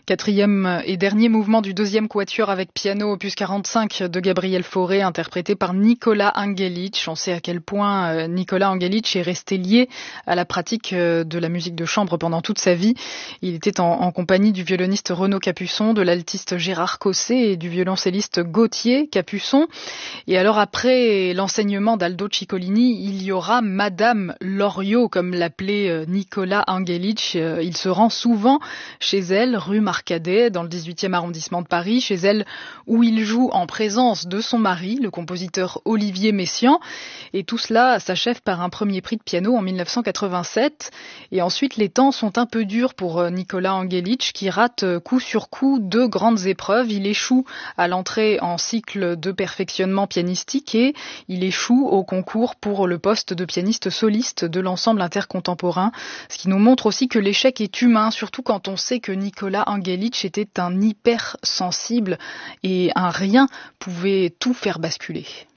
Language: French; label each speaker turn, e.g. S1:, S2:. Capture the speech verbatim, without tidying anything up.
S1: Quatrième et dernier mouvement du deuxième quatuor avec piano opus quarante-cinq de Gabriel Fauré, interprété par Nicola Angelic. On sait à quel point Nicola Angelic est resté lié à la pratique de la musique de chambre pendant toute sa vie. Il était en, en compagnie du violoniste Renaud Capuçon, de l'altiste Gérard Cosset et du violoncelliste Gauthier Capuçon. Et alors après l'enseignement d'Aldo Ciccolini, il y aura Madame Loriot, comme l'appelait Nicola Angelic. Il se rend souvent chez elle, rue Marcadet, dans le dix-huitième arrondissement de Paris, chez elle où il joue en présence de son mari, le compositeur Olivier Messiaen. Et tout cela s'achève par un premier prix de piano en dix-neuf cent quatre-vingt-sept. Et ensuite, les temps sont un peu durs pour Nicola Angelic, qui rate coup sur coup deux grandes épreuves. Il échoue à l'entrée en cycle de perfectionnement pianistique et il échoue au concours pour le poste de pianiste soliste de l'ensemble intercontemporain. Ce qui nous montre aussi que l'échec est humain, surtout quand on sait que Nicola Angelic était un hypersensible et un rien pouvait tout faire basculer.